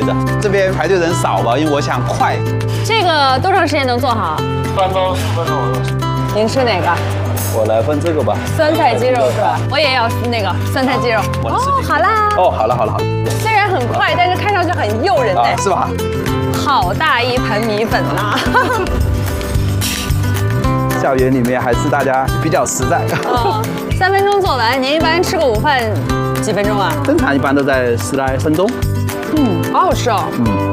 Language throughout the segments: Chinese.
的。这边排队人少吧，因为我想快。 这个多长时间能做好 3到4分钟。 您吃哪个？ 我来分这个吧。 酸菜鸡肉是吧？我也要那个酸菜鸡肉。哦，好啦。 哦，好了好了好了。 虽然很快，但是看上去很诱人哎， 是吧？ 好大一盆米粉呐！ 校园里面还是大家比较实在。 3分钟做完，您一般吃个午饭几分钟啊？ 正常一般都在10来分钟。 好好吃哦。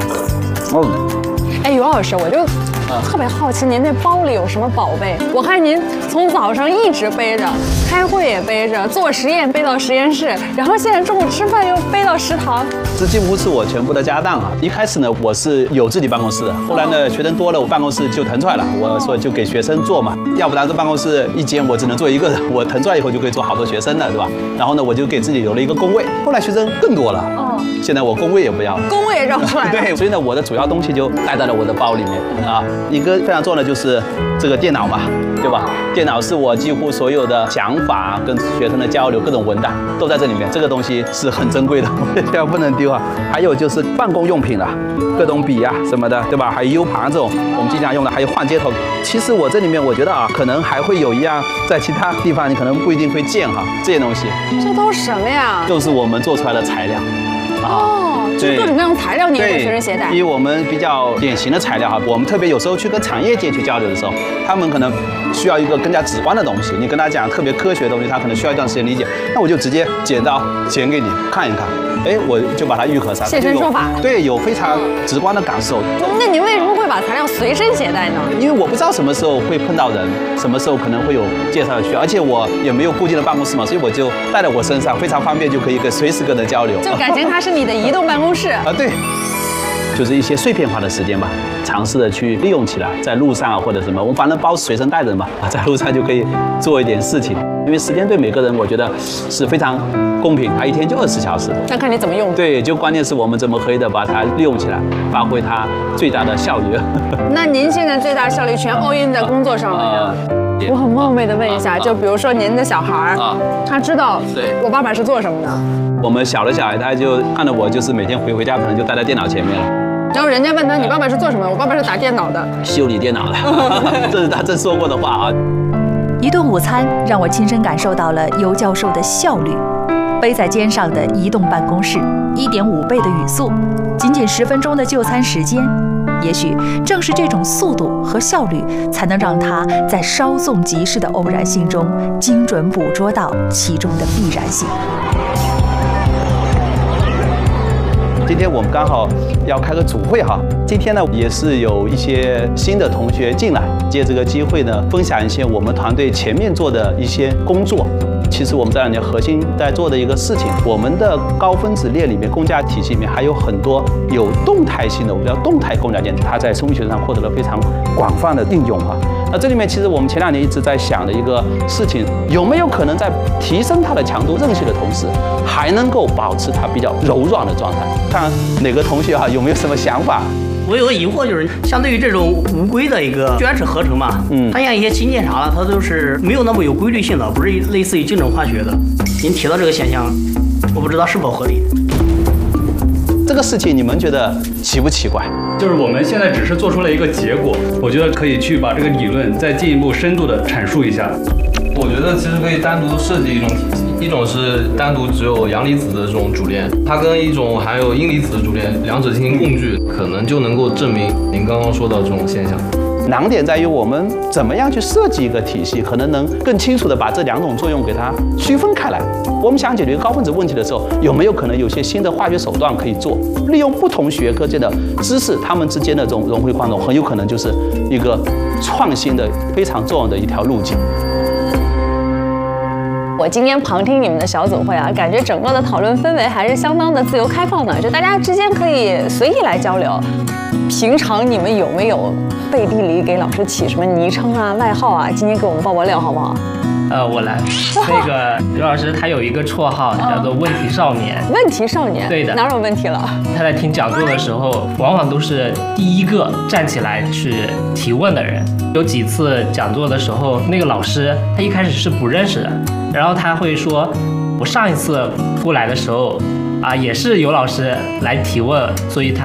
哎，尤老师，我就特别好奇，您那包里有什么宝贝？我看您从早上一直背着，开会也背着，做实验背到实验室，然后现在中午吃饭又背到食堂。 这几乎是我全部的家当啊！一开始呢，我是有自己办公室的，后来呢，学生多了，我办公室就腾出来了。我说就给学生做嘛，要不然这办公室一间我只能做一个人，我腾出来以后就可以做好多学生了，对吧？然后呢，我就给自己留了一个工位。后来学生更多了，现在我工位也不要了， 工位也让出来了。 对，所以呢，我的主要东西就带到了我的包里面啊。一个非常重要的就是这个电脑嘛，对吧？电脑是我几乎所有的想法跟学生的交流，各种文档都在这里面。这个东西是很珍贵的，千万不能丢啊。还有就是办公用品了，各种笔啊什么的，对吧？还有 U 盘这种我们经常用的，还有换接头。其实我这里面我觉得啊，可能还会有一样在其他地方你可能不一定会见哈，这些东西。 这都是什么呀？ 就是我们做出来的材料。 就各种各样的材料你也给学生携带。 以我们比较典型的材料哈，我们特别有时候去跟产业界去交流的时候，他们可能需要一个更加直观的东西，你跟他讲特别科学的东西，他可能需要一段时间理解，那我就直接剪给你看一看，哎，我就把它愈合上， 现身说法， 对，有非常直观的感受。 那您为什么会把材料随身携带呢？ 因为我不知道什么时候会碰到人，什么时候可能会有介绍的需要，而且我也没有固定的办公室嘛，所以我就带在我身上，非常方便，就可以随时跟人交流。 就感情它是你的移动办公室啊，对。就是一些碎片化的时间吧，尝试的去利用起来，在路上啊或者什么，我们反正包随身带着嘛，在路上就可以做一点事情。因为时间对每个人，我觉得是非常公平，他一天就24小时， 那看你怎么用。 对，就关键是我们怎么可以的把它利用起来，发挥它最大的效率。 那您现在最大效率全 all in 在工作上了呀？我很冒昧的问一下，就比如说您的小孩他知道我爸爸是做什么的？ 我们小的小孩他就看着我，就是每天回家可能就待在电脑前面了。 然后人家问他，你爸爸是做什么的？我爸爸是打电脑的， 修理电脑的。这是他真说过的话啊。 一顿午餐让我亲身感受到了尤教授的效率。背在肩上的移动办公室，1.5倍的语速，仅10分钟的就餐时间。也许正是这种速度和效率，才能让他在稍纵即逝的偶然性中，精准捕捉到其中的必然性。 今天我们刚好要开个组会哈，今天呢也是有一些新的同学进来，借这个机会呢，分享一些我们团队前面做的一些工作。其实我们这2年核心在做的一个事情，我们的高分子链里面共价体系里面还有很多有动态性的，我们叫动态共价键，它在生物学上获得了非常广泛的应用哈。那这里面其实我们前2年一直在想的一个事情，有没有可能在提升它的强度韧性的同时，还能够保持它比较柔软的状态？看哪个同学哈有没有什么想法？ 我有个疑惑，就是相对于这种无规的一个原子合成嘛，它像一些氢键啥的，它都是没有那么有规律性的，不是类似于精准化学的。您提到这个现象，我不知道是否合理。 这个事情你们觉得奇不奇怪？ 就是我们现在只是做出了一个结果，我觉得可以去把这个理论再进一步深度的阐述一下。 我觉得其实可以单独设计一种体系，一种是单独只有阳离子的这种主链，它跟一种含有阴离子的主链，两者进行共聚，可能就能够证明您刚刚说到这种现象。 难点在于我们怎么样去设计一个体系，可能能更清楚地把这2种作用给它区分开来。我们想解决高分子问题的时候，有没有可能有些新的化学手段可以做？利用不同学科间的知识，它们之间的这种融会贯通，很有可能就是一个创新的非常重要的一条路径。 我今天旁听你们的小组会啊，感觉整个的讨论氛围还是相当的自由开放的，就大家之间可以随意来交流。平常你们有没有背地里给老师起什么昵称啊、外号啊？今天给我们爆爆料好不好？ 我来。那个刘老师他有一个绰号叫做“问题少年”。 问题少年？ 对的。 哪有问题了？ 他在听讲座的时候，往往都是第一个站起来去提问的人。有几次讲座的时候，那个老师他一开始是不认识的，然后他会说：“我上一次过来的时候。”也是有老师来提问，所以他